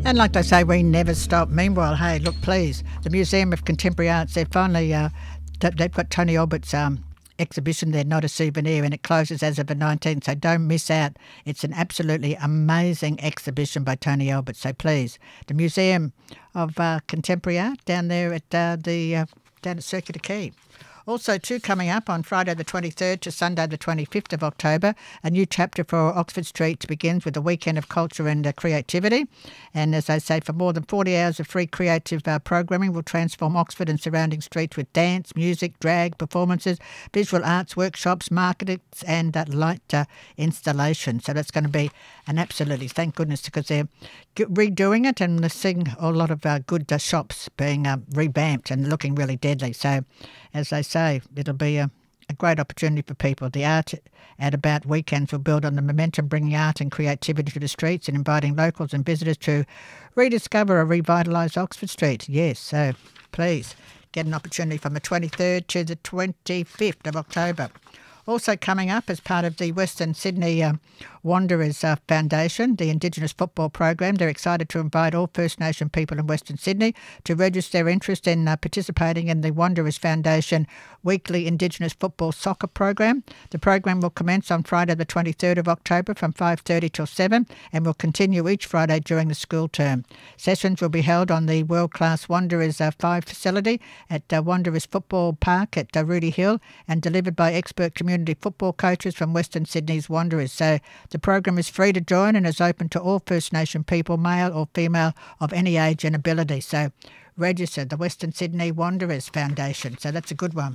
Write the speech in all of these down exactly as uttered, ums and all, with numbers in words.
And like they say, we never stop. Meanwhile, hey, look, please, the Museum of Contemporary Arts, they've finally, uh, they've got Tony Albert's um, exhibition there, Not a Souvenir, and it closes as of the nineteenth, so don't miss out. It's an absolutely amazing exhibition by Tony Albert, so please, the Museum of uh, Contemporary Art down there at uh, the uh, down at Circular Quay. Also, too, coming up on Friday the twenty-third to Sunday the twenty-fifth of October, a new chapter for Oxford Street begins with a weekend of culture and uh, creativity. And as I say, for more than forty hours of free creative uh, programming will transform Oxford and surrounding streets with dance, music, drag, performances, visual arts workshops, markets and uh, light uh, installation. So that's going to be an absolutely, thank goodness, because they're redoing it and they're seeing a lot of uh, good uh, shops being uh, revamped and looking really deadly. So as they say, it'll be a, a great opportunity for people. The Art at About weekends will build on the momentum, bringing art and creativity to the streets and inviting locals and visitors to rediscover or revitalise Oxford Street. Yes, so please get an opportunity from the twenty-third to the twenty-fifth of October. Also coming up as part of the Western Sydney uh, Wanderers uh, Foundation, the Indigenous Football Program, they're excited to invite all First Nation people in Western Sydney to register their interest in uh, participating in the Wanderers Foundation weekly Indigenous Football Soccer Program. The program will commence on Friday the twenty-third of October from five thirty till seven and will continue each Friday during the school term. Sessions will be held on the world-class Wanderers uh, five facility at uh, Wanderers Football Park at uh, Rudy Hill and delivered by expert community Community football coaches from Western Sydney's Wanderers. So the program is free to join and is open to all First Nation people, male or female, of any age and ability. So register the Western Sydney Wanderers Foundation. So that's a good one.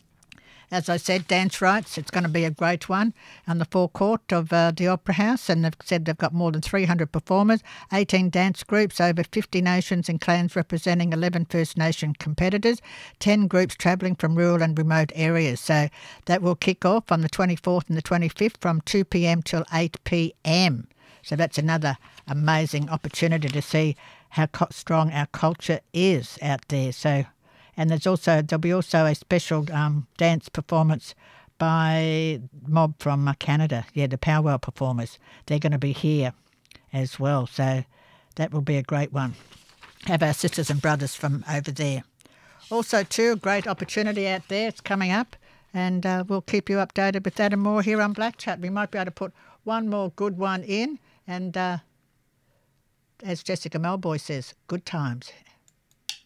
As I said, dance rights, it's going to be a great one on the forecourt of uh, the Opera House, and they've said they've got more than three hundred performers, eighteen dance groups, over fifty nations and clans representing eleven First Nation competitors, ten groups travelling from rural and remote areas. So that will kick off on the twenty-fourth and the twenty-fifth from two p.m. till eight p.m. So that's another amazing opportunity to see how strong our culture is out there. So And there's also there'll be also a special um, dance performance by Mob from uh, Canada. Yeah, the Powwow performers. They're going to be here as well. So that will be a great one. Have our sisters and brothers from over there. Also, too, a great opportunity out there. It's coming up. And uh, we'll keep you updated with that and more here on Black Chat. We might be able to put one more good one in. And uh, as Jessica Melboy says, good times.